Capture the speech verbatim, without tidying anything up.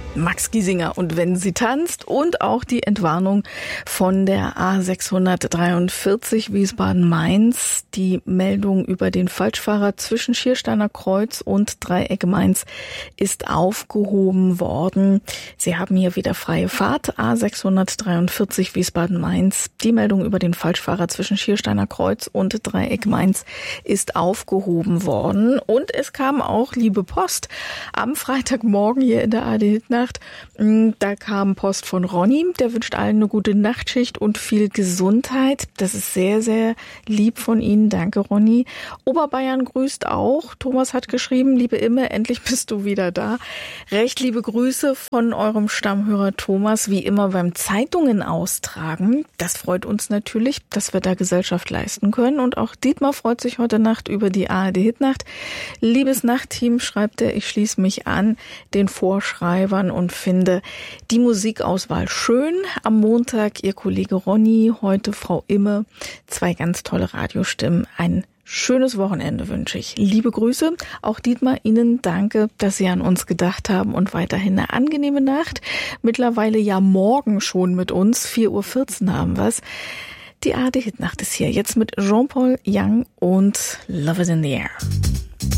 Max Giesinger und Wenn sie tanzt und auch die Entwarnung von der A sechshundertdreiundvierzig Wiesbaden-Mainz. Die Meldung über den Falschfahrer zwischen Schiersteiner Kreuz und Dreieck Mainz ist aufgehoben worden. Sie haben hier wieder freie Fahrt. A sechshundertdreiundvierzig Wiesbaden-Mainz. Die Meldung über den Falschfahrer zwischen Schiersteiner Kreuz und Dreieck Mainz ist aufgehoben worden. Und es kam auch liebe Post am Freitagmorgen hier in der A R D-Nacht. Da kam Post von Ronny, der wünscht allen eine gute Nachtschicht und viel Gesundheit. Das ist sehr, sehr lieb von Ihnen. Danke, Ronny. Oberbayern grüßt auch. Thomas hat geschrieben, liebe Imme, endlich bist du wieder da. Recht liebe Grüße von eurem Stammhörer Thomas, wie immer beim Zeitungen austragen. Das freut uns natürlich, dass wir da Gesellschaft leisten können. Und auch Dietmar freut sich heute Nacht über die A R D-Hitnacht. Liebes Nachtteam, schreibt er, ich schließe mich an den Vorschreibern und finde die Musikauswahl schön. Am Montag Ihr Kollege Ronny, heute Frau Imme. Zwei ganz tolle Radiostimmen. Ein schönes Wochenende wünsche ich. Liebe Grüße. Auch Dietmar, Ihnen danke, dass Sie an uns gedacht haben und weiterhin eine angenehme Nacht. Mittlerweile ja morgen schon mit uns. vier Uhr vierzehn haben wir's. Die A R D-Hitnacht ist hier. Jetzt mit Jean-Paul Young und Love is in the Air.